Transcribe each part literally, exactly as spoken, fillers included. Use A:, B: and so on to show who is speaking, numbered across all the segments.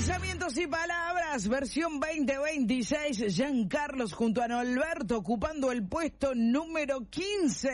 A: Pensamientos y palabras, versión veinte veintiséis, Giancarlos junto a Norberto ocupando el puesto número quince.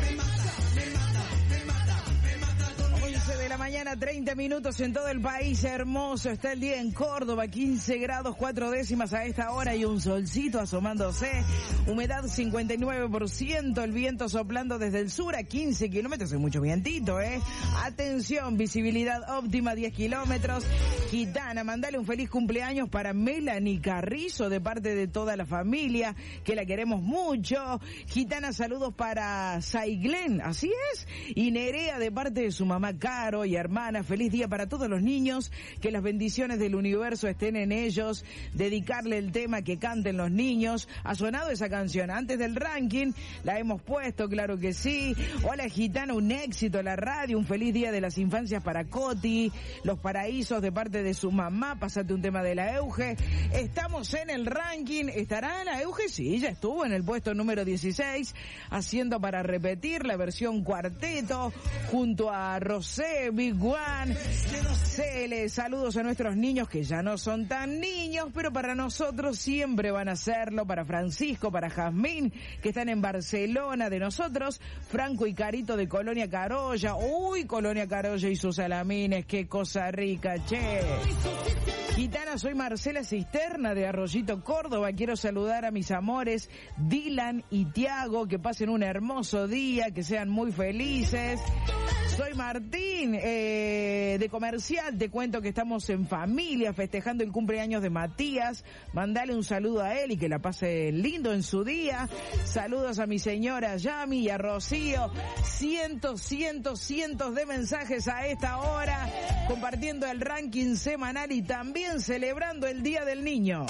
A: once de la mañana, treinta minutos en todo el país, hermoso está el día en Córdoba, quince grados, cuatro décimas a esta hora y un solcito asomándose, humedad cincuenta y nueve por ciento, el viento soplando desde el sur a quince kilómetros, es mucho vientito, ¿eh? Atención, visibilidad óptima diez kilómetros, Gitana, mandale un feliz cumpleaños para Melanie Carrizo de parte de toda la familia, que la queremos mucho. Gitana, saludos para Saiglen, así es, y Nerea de parte de su mamá Caro y hermana, feliz día para todos los niños, que las bendiciones del universo estén en ellos, dedicarle el tema que canten los niños. Ha sonado esa canción antes del ranking, la hemos puesto, claro que sí. Hola Gitana, un éxito la radio, un feliz día de las infancias para Coti, Los Paraísos de parte de su mamá, pasate un tema de la Euge. Estamos en el ranking, ¿estará la Euge? Sí, ya estuvo en el puesto número dieciséis, haciendo para repetir la versión cuarteto, junto a Rosé, Big One, Cele, saludos a nuestros niños que ya no son tan niños, pero para nosotros siempre van a serlo, para Francisco, para Jazmín, que están en Barcelona, de nosotros, Franco y Carito de Colonia Carolla, uy, Colonia Carolla y sus salamines, qué cosa rica, che. Gitana, soy Marcela Cisterna de Arroyito, Córdoba, quiero saludar a mis amores, Dylan y Tiago, que pasen un hermoso día, que sean muy felices. Soy Martín, eh, de Comercial, te cuento que estamos en familia festejando el cumpleaños de Matías, mandale un saludo a él y que la pase lindo en su día. Saludos a mi señora Yami y a Rocío, cientos, cientos, cientos de mensajes a esta hora, compartiendo el ranking semanal y también celebrando el Día del Niño.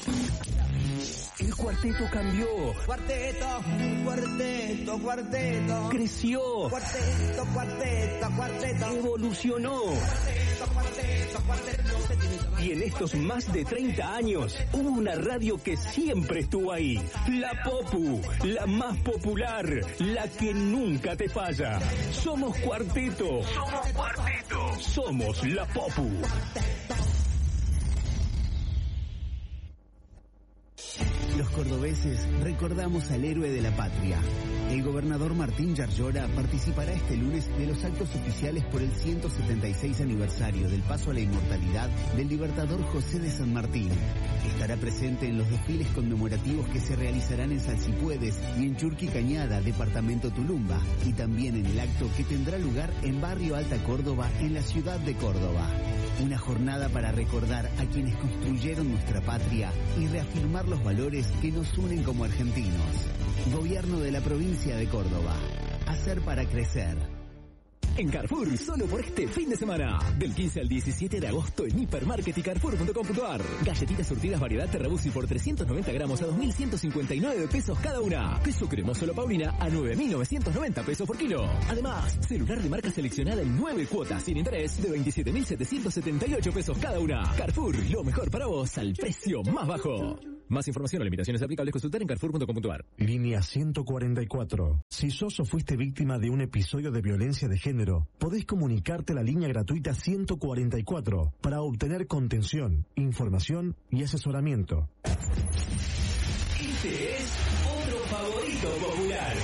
B: El cuarteto cambió.
C: Cuarteto, cuarteto, cuarteto.
B: Creció.
C: Cuarteto, cuarteto, cuarteto.
B: Evolucionó.
C: Cuarteto, cuarteto, cuarteto.
B: Y en estos más de treinta años, hubo una radio que siempre estuvo ahí. La Popu, la más popular, la que nunca te falla. Somos Cuarteto. Somos Cuarteto. Somos la Popu.
D: Los cordobeses recordamos al héroe de la patria. El gobernador Martín Yarlora participará este lunes de los actos oficiales por el ciento setenta y seis aniversario del paso a la inmortalidad del libertador José de San Martín. Estará presente en los desfiles conmemorativos que se realizarán en Salsipuedes y en Churqui Cañada, departamento Tulumba, y también en el acto que tendrá lugar en Barrio Alta Córdoba, en la ciudad de Córdoba. Una jornada para recordar a quienes construyeron nuestra patria y reafirmar los valores que nos unen como argentinos. Gobierno de la provincia de Córdoba. Hacer para crecer.
B: En Carrefour, solo por este fin de semana. Del quince al diecisiete de agosto en Hipermarket y Carrefour punto com punto ar. Galletitas surtidas variedad Terrabusi por trescientos noventa gramos a dos mil ciento cincuenta y nueve pesos cada una. Queso cremoso La Paulina a nueve mil novecientos noventa pesos por kilo. Además, celular de marca seleccionada en nueve cuotas sin interés de veintisiete mil setecientos setenta y ocho pesos cada una. Carrefour, lo mejor para vos al precio más bajo. Más información o limitaciones aplicables consultar en Carrefour punto com punto ar.
E: Línea ciento cuarenta y cuatro. Si sos o fuiste víctima de un episodio de violencia de género, podés comunicarte a la línea gratuita ciento cuarenta y cuatro para obtener contención, información y asesoramiento.
B: Este es otro favorito popular.